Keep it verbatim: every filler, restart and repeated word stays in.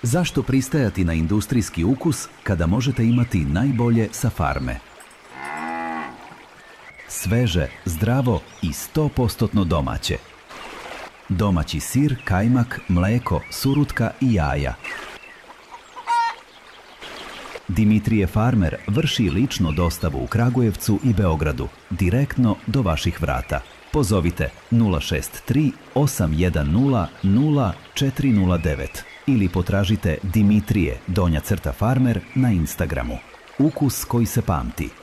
Zašto pristajati na industrijski ukus kada možete imati najbolje sa farme? Sveže, zdravo i sto posto domaće. Domaći sir, kajmak, mleko, surutka i jaja. Dimitrije Farmer vrši lično dostavu u Kragujevcu i Beogradu, direktno do vaših vrata. Pozovite nula šest tri osam jedan nula nula četiri nula devet ili potražite Dimitrije donja crta Farmer na Instagramu. Ukus koji se pamti.